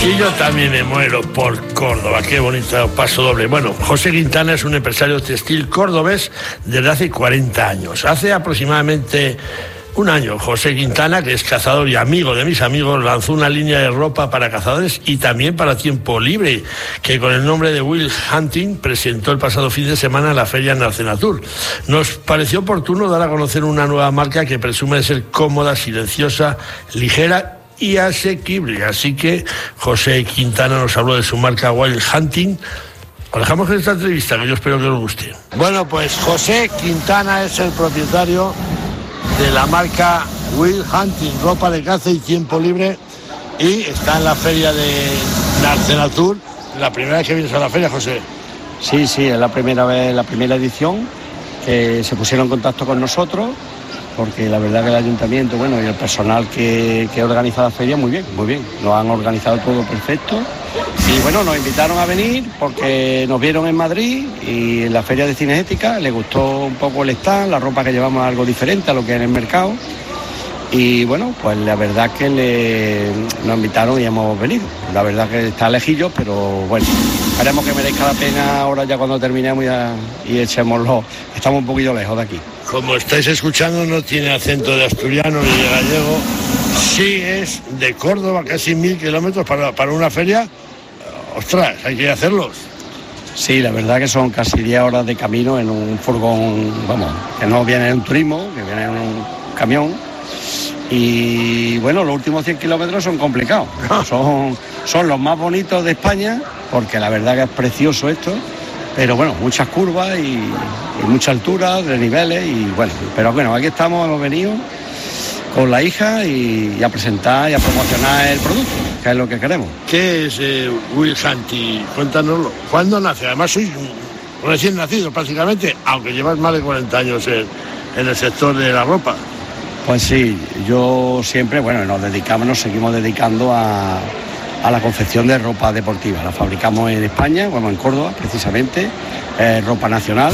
Y yo también me muero por Córdoba, qué bonito paso doble. Bueno, José Quintana es un empresario textil cordobés desde hace 40 años. Hace aproximadamente un año, José Quintana, que es cazador y amigo de mis amigos, lanzó una línea de ropa para cazadores y también para tiempo libre, que con el nombre de Wild Hunting presentó el pasado fin de semana en la feria Narcenatur. Nos pareció oportuno dar a conocer una nueva marca que presume de ser cómoda, silenciosa, ligera y asequible. Así que José Quintana nos habló de su marca Wild Hunting. Os dejamos con esta entrevista, que yo espero que os guste. Bueno, pues José Quintana es el propietario de la marca Wild Hunting, ropa de caza y tiempo libre, y está en la feria de Narcenatur. ¿La primera vez que vienes a la feria, José? Sí, es la primera vez, la primera edición que se pusieron en contacto con nosotros, porque la verdad que el ayuntamiento, bueno, y el personal que organiza la feria, muy bien, lo han organizado todo perfecto. Y bueno, nos invitaron a venir porque nos vieron en Madrid y en la feria de cinegética les gustó un poco el stand, la ropa que llevamos es algo diferente a lo que hay en el mercado. Y bueno, pues la verdad que nos invitaron y hemos venido. La verdad que está lejillos, pero bueno, esperemos que merezca la pena ahora ya cuando terminemos y echémoslo. Estamos un poquito lejos de aquí. Como estáis escuchando, no tiene acento de asturiano ni de gallego. Sí es de Córdoba, casi 1000 kilómetros para una feria. Ostras, hay que hacerlos. Sí, la verdad que son casi 10 horas de camino en un furgón, vamos, que no viene en un turismo, que viene en un camión. Y bueno, los últimos 100 kilómetros son complicados. Son los más bonitos de España, porque la verdad que es precioso esto. Pero bueno, muchas curvas y mucha altura, de niveles y bueno. Pero bueno, aquí estamos, hemos venido con la hija y a presentar y a promocionar el producto, que es lo que queremos. ¿Qué es Wild Hunting? Cuéntanoslo. ¿Cuándo nace? Además sois recién nacido prácticamente, aunque llevas más de 40 años en el sector de la ropa. Pues sí, yo siempre, bueno, nos seguimos dedicando a la confección de ropa deportiva. La fabricamos en España, bueno, en Córdoba precisamente, ropa nacional.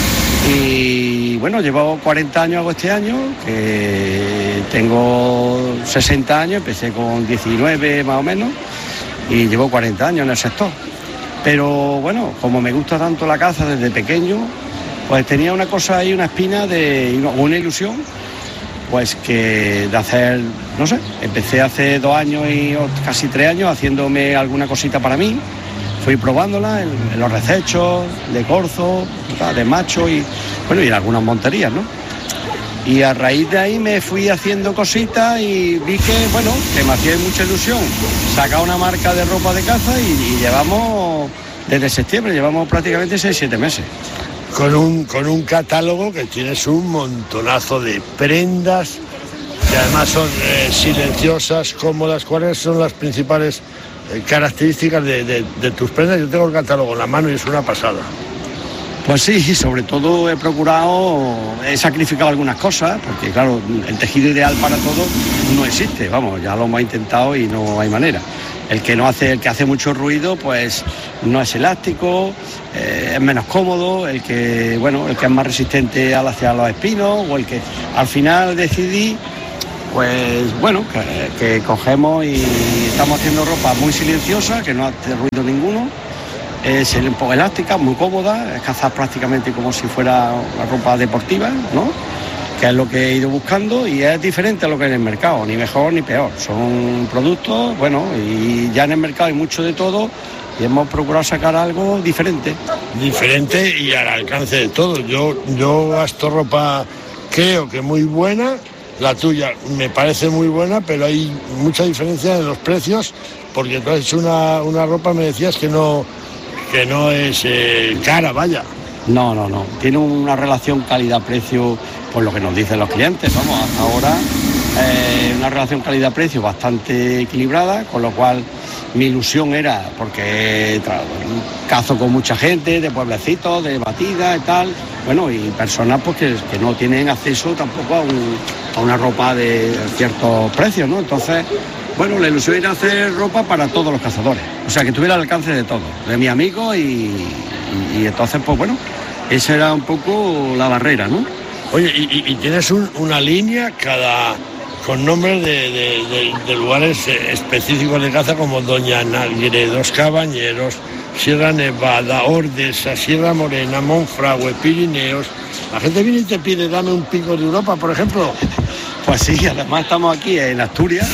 Y bueno, llevo 40 años, hago este año, que tengo 60 años, empecé con 19 más o menos, y llevo 40 años en el sector. Pero bueno, como me gusta tanto la caza desde pequeño, pues tenía una cosa ahí, una espina, una ilusión, pues que de hacer, no sé, empecé hace 2 años y casi 3 años haciéndome alguna cosita para mí. Fui probándola en los recechos, de corzo, de macho y bueno, y en algunas monterías, ¿no? Y a raíz de ahí me fui haciendo cositas y vi que, bueno, que me hacía mucha ilusión sacar una marca de ropa de caza y llevamos, desde septiembre, llevamos prácticamente 6-7 meses. Con un catálogo que tienes un montonazo de prendas, que además son silenciosas, cómodas. ¿Cuáles son las principales características de tus prendas? Yo tengo el catálogo en la mano y es una pasada. Pues sí, sobre todo he sacrificado algunas cosas, porque claro, el tejido ideal para todo no existe, vamos, ya lo hemos intentado y no hay manera. El que hace mucho ruido, pues no es elástico, es menos cómodo, el que es más resistente hacia los espinos, o el que al final decidí, pues bueno, que cogemos y estamos haciendo ropa muy silenciosa, que no hace ruido ninguno, es un poco elástica, muy cómoda, es cazar prácticamente como si fuera una ropa deportiva, ¿no? Que es lo que he ido buscando y es diferente a lo que hay en el mercado, ni mejor ni peor. Son productos, bueno, y ya en el mercado hay mucho de todo y hemos procurado sacar algo diferente. Diferente y al alcance de todos. Yo gasto ropa, creo que muy buena, la tuya me parece muy buena, pero hay mucha diferencia en los precios, porque tú has hecho una ropa, me decías que no es cara, vaya. No. Tiene una relación calidad-precio, por lo que nos dicen los clientes, vamos, hasta ahora una relación calidad-precio bastante equilibrada, con lo cual mi ilusión era, porque cazo con mucha gente, de pueblecitos, de batidas y tal, bueno, y personas pues que no tienen acceso tampoco a una ropa de ciertos precios, ¿no? Entonces, bueno, la ilusión era hacer ropa para todos los cazadores, o sea, que tuviera el alcance de todos, de mis amigos y entonces, pues bueno, esa era un poco la barrera, ¿no? Oye, y tienes una línea, cada con nombres de lugares específicos de caza, como Doña Nagre, Cabañeros, Sierra Nevada, Ordesa, Sierra Morena, Monfragüe, Pirineos. La gente viene y te pide, dame un pico de Europa, por ejemplo. Pues sí, además estamos aquí en Asturias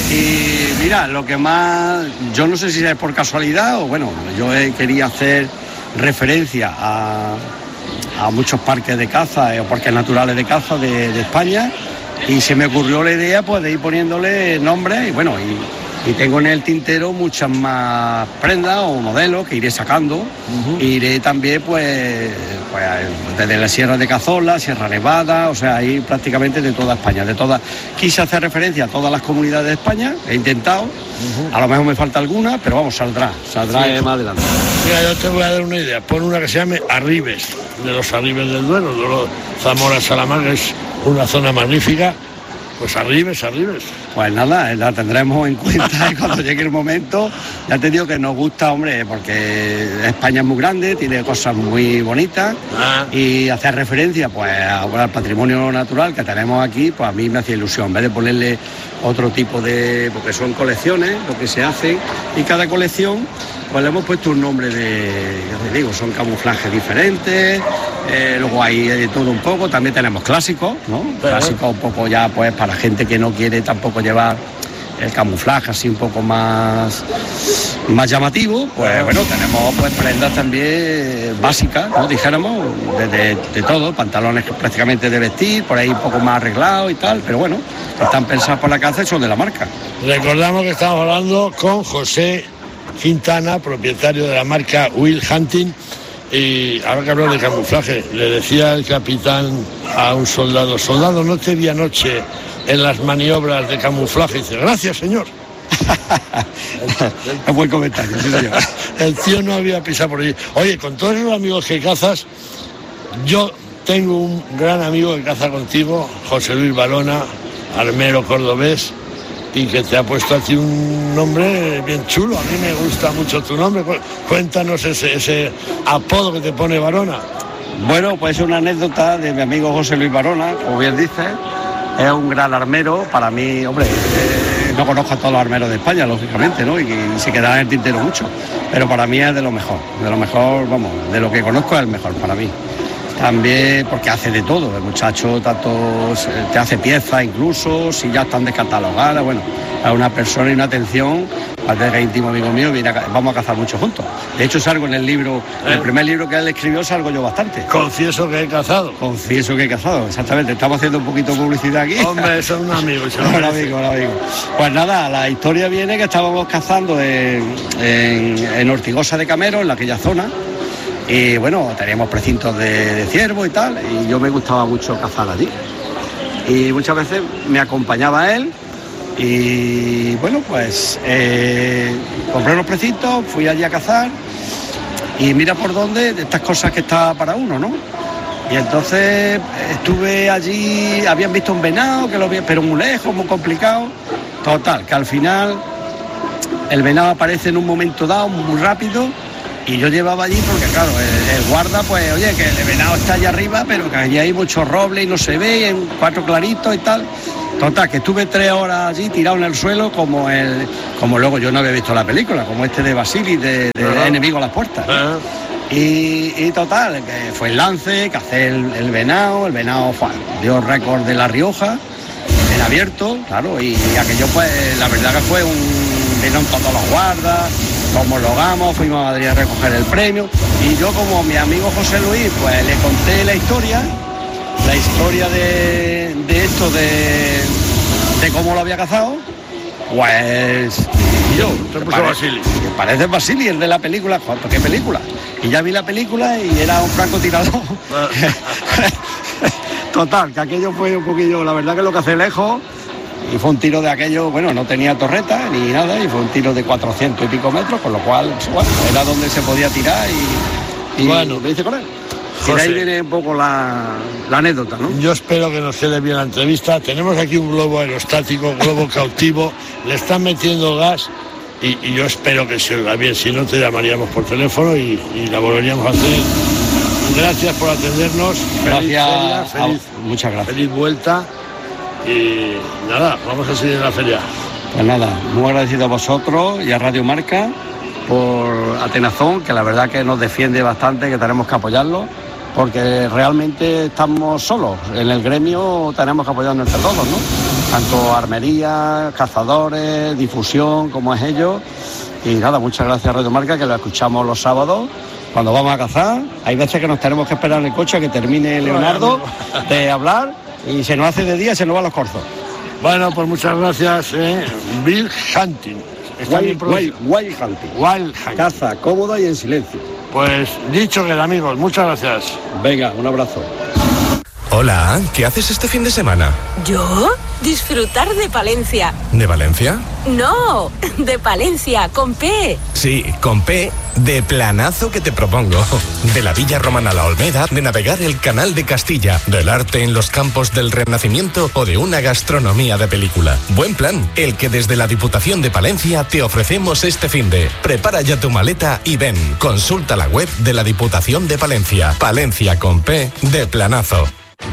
y mira, lo que más, yo no sé si es por casualidad o bueno, yo quería hacer referencia a muchos parques de caza o parques naturales de caza de España y se me ocurrió la idea pues de ir poniéndole nombres y bueno, y tengo en el tintero muchas más prendas o modelos que iré sacando. Iré también pues desde la Sierra de Cazorla, Sierra Nevada, o sea, ahí prácticamente de toda España, quise hacer referencia a todas las comunidades de España, he intentado, a lo mejor me falta alguna, pero vamos, saldrá sí. Más adelante. Mira, yo te voy a dar una idea, pon una que se llame Arribes, de los Arribes del Duero, de los Zamora Salamanca, es una zona magnífica. Pues Arribes. Pues nada, la tendremos en cuenta y cuando llegue el momento, ya te digo que nos gusta, hombre, porque España es muy grande, tiene cosas muy bonitas y hacer referencia pues al patrimonio natural que tenemos aquí, pues a mí me hacía ilusión, en vez de ponerle otro tipo de, porque son colecciones, lo que se hace, y cada colección pues le hemos puesto un nombre ya te digo, son camuflajes diferentes, luego hay de todo un poco, también tenemos clásicos, ¿no? Clásicos un poco ya pues para gente que no quiere tampoco llevar el camuflaje así un poco más llamativo, pues bueno, tenemos pues prendas también básicas, ¿no? Dijéramos, de todo, pantalones prácticamente de vestir, por ahí un poco más arreglados y tal, pero bueno, están pensados por la caza y son de la marca. Recordamos que estamos hablando con José Quintana, propietario de la marca Will Hunting. Y ahora que hablo de camuflaje, le decía el capitán a un soldado, no te vi anoche en las maniobras de camuflaje. Y dice, gracias, señor. Es buen comentario, sí, señor. El tío no había pisado por allí. Oye, con todos los amigos que cazas, yo tengo un gran amigo que caza contigo, José Luis Barona, armero cordobés, y que te ha puesto a ti un nombre bien chulo. A mí me gusta mucho tu nombre. Cuéntanos ese apodo que te pone Barona. Bueno, pues es una anécdota de mi amigo José Luis Barona, como bien dices. Es un gran armero. Para mí, hombre, no conozco a todos los armeros de España, lógicamente, ¿no? Y se quedará en el tintero mucho. Pero para mí es de lo mejor, vamos, de lo que conozco es el mejor para mí. También porque hace de todo, el muchacho tanto te hace piezas incluso, si ya están descatalogadas, bueno, a una persona y una atención, aparte que es íntimo amigo mío, vamos a cazar mucho juntos. De hecho salgo en el libro, el primer libro que él escribió salgo yo bastante. Confieso que he cazado. Exactamente, estamos haciendo un poquito de publicidad aquí. Hombre, son un amigo. Un amigo. Pues nada, la historia viene que estábamos cazando en Ortigosa de Camero, en aquella zona. Y bueno, teníamos precintos de ciervo y tal, y yo me gustaba mucho cazar allí. Y muchas veces me acompañaba él y bueno, pues compré unos precintos, fui allí a cazar y mira por dónde, de estas cosas que está para uno, ¿no? Y entonces estuve allí, habían visto un venado, pero muy lejos, muy complicado. Total, que al final el venado aparece en un momento dado, muy rápido. Y yo llevaba allí porque, claro, el guarda, pues, oye, que el venado está allá arriba, pero que allí hay mucho roble y no se ve, en 4 claritos y tal. Total, que estuve 3 horas allí tirado en el suelo como luego yo no había visto la película, como este de Basili, de Enemigo a las puertas. Y total, que fue el lance, cacé el venado dio récord de La Rioja, en abierto, claro, y aquello, pues, la verdad que fue vinieron todos los guardas, lo homologamos, fuimos a Madrid a recoger el premio y yo, como mi amigo José Luis, pues le conté la historia de esto, de cómo lo había cazado, pues yo te puso Basili. Que parece Basili, el de la película. ¿Qué película? Y ya vi la película y era un francotirador. Total, que aquello fue un poquillo, la verdad que lo cacé lejos. Y fue un tiro de aquello, bueno, no tenía torreta ni nada, y fue un tiro de 400 y pico metros, con lo cual, bueno, era donde se podía tirar y bueno, lo hice con él. José, y de ahí viene un poco la anécdota, ¿no? Yo espero que nos quede bien la entrevista. Tenemos aquí un globo aerostático, globo cautivo, le están metiendo gas y yo espero que se oiga bien, si no te llamaríamos por teléfono y la volveríamos a hacer. Gracias por atendernos. Gracias. Muchas gracias. Feliz vuelta. y nada, vamos a seguir en la feria. Pues nada, muy agradecido a vosotros y a Radio Marca por Atenazón, que la verdad que nos defiende bastante, que tenemos que apoyarlo, porque realmente estamos solos. En el gremio tenemos que apoyarnos entre todos, ¿no? Tanto armería, cazadores, difusión, como es ellos. Y nada, muchas gracias a Radio Marca, que lo escuchamos los sábados cuando vamos a cazar. Hay veces que nos tenemos que esperar en el coche a que termine Leonardo de hablar y se nos hace de día y se nos van los corzos. Bueno, pues muchas gracias, Bill Hunting. Wild Hunting. Caza cómoda y en silencio. Pues dicho queda, amigos, muchas gracias. Venga, un abrazo. Hola, ¿qué haces este fin de semana? ¿Yo? Disfrutar de Palencia. ¿De Valencia? No, de Palencia, con P. Sí, con P, de planazo que te propongo. De la Villa Romana a la Olmeda, de navegar el Canal de Castilla, del arte en los campos del Renacimiento o de una gastronomía de película. Buen plan, el que desde la Diputación de Palencia te ofrecemos este finde. Prepara ya tu maleta y ven. Consulta la web de la Diputación de Palencia. Palencia con P, de planazo.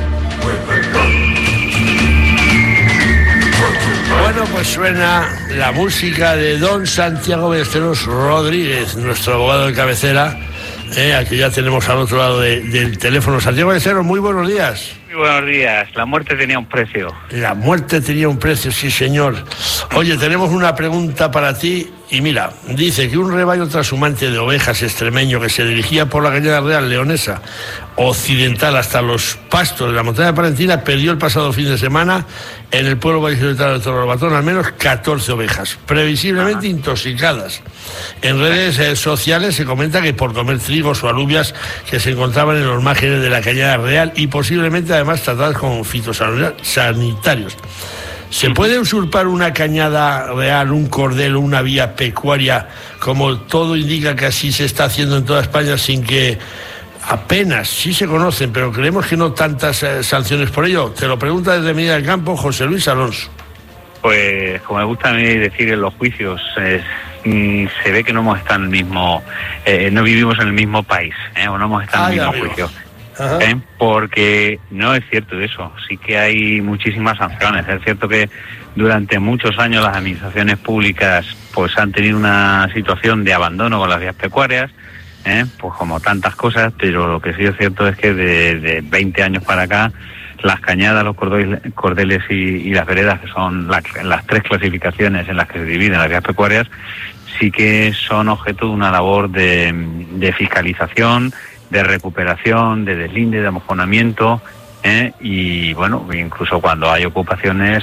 Bueno, pues suena la música de don Santiago Ballesteros Rodríguez, nuestro abogado de cabecera, aquí ya tenemos al otro lado del teléfono. Santiago Ballesteros, muy buenos días. Muy buenos días. La muerte tenía un precio. La muerte tenía un precio, sí señor. Oye, tenemos una pregunta para ti y mira, dice que un rebaño trashumante de ovejas extremeño que se dirigía por la Cañada Real leonesa occidental hasta los pastos de la montaña palentina perdió el pasado fin de semana en el pueblo vallisoletano de Torrebatón al menos 14 ovejas, previsiblemente intoxicadas. En redes sociales se comenta que por comer trigos o alubias que se encontraban en los márgenes de la Cañada Real y posiblemente además tratadas con fitosanitarios. ¿Se puede usurpar una cañada real, un cordel o una vía pecuaria, como todo indica que así se está haciendo en toda España, sin que apenas sí se conocen, pero creemos que no tantas sanciones por ello? Te lo pregunta desde Medina del Campo José Luis Alonso. Pues como me gusta a mí decir en los juicios, se ve que no hemos estado en el mismo, no vivimos en el mismo país, o no hemos estado en el mismo juicio. Porque no es cierto eso, sí que hay muchísimas sanciones. Es cierto que durante muchos años las administraciones públicas pues han tenido una situación de abandono con las vías pecuarias, pues como tantas cosas, pero lo que sí es cierto es que de 20 años para acá las cañadas, los cordeles y las veredas, que son las tres clasificaciones en las que se dividen las vías pecuarias, sí que son objeto de una labor de fiscalización, de recuperación, de deslinde, de amojonamiento, y bueno, incluso cuando hay ocupaciones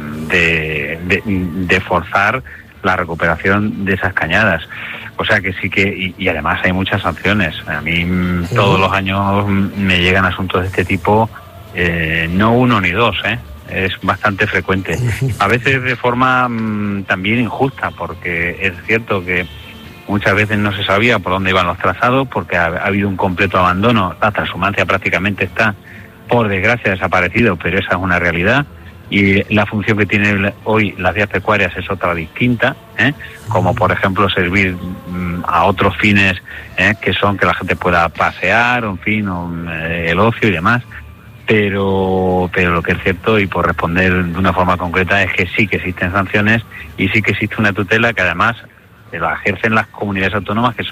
de forzar la recuperación de esas cañadas. O sea que sí que, y además hay muchas sanciones. A mí todos los años me llegan asuntos de este tipo, no uno ni dos, es bastante frecuente. A veces de forma también injusta, porque es cierto que muchas veces no se sabía por dónde iban los trazados, porque ha habido un completo abandono. La transhumancia prácticamente está, por desgracia, desaparecido, pero esa es una realidad. Y la función que tienen hoy las vías pecuarias es otra distinta, como por ejemplo servir a otros fines, que son que la gente pueda pasear, en fin, el ocio y demás. Pero lo que es cierto, y por responder de una forma concreta, es que sí que existen sanciones y sí que existe una tutela que además la ejercen las comunidades autónomas, que son